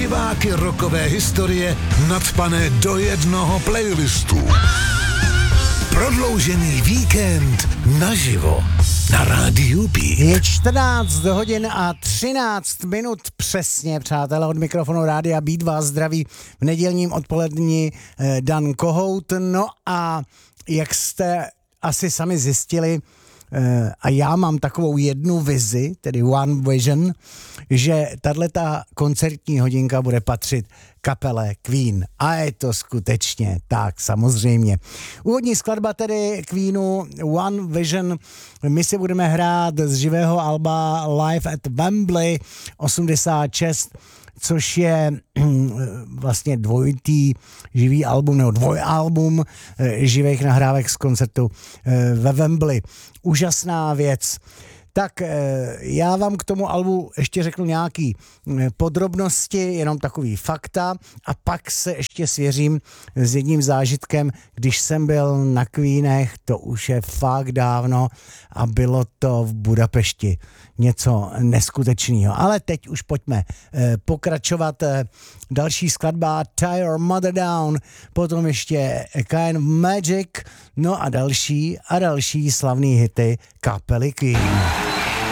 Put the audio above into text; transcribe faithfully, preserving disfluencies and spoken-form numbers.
diváky rockové historie nacpané do jednoho playlistu. Prodloužený víkend naživo na rádiu Beat. Je čtrnáct hodin a třináct minut přesně, přátelé, od mikrofonu rádia Beat vás zdraví v nedělním odpoledni Dan Kohout. No a jak jste asi sami zjistili, a já mám takovou jednu vizi, tedy One Vision, že tato koncertní hodinka bude patřit kapele Queen. A je to skutečně tak, samozřejmě. Úvodní skladba tedy Queenu One Vision. My si budeme hrát z živého alba Live at Wembley osmdesát šest, což je vlastně dvojitý živý album, nebo dvojalbum živých nahrávek z koncertu ve Wembley. Úžasná věc. Tak já vám k tomu albu ještě řeknu nějaký podrobnosti, jenom takový fakta a pak se ještě svěřím s jedním zážitkem, když jsem byl na Queenech, to už je fakt dávno a bylo to v Budapešti. Něco neskutečného. Ale teď už pojďme pokračovat. Další skladba Tie Your Mother Down, potom ještě A Kind of Magic, no a další a další slavný hity kapely Queen.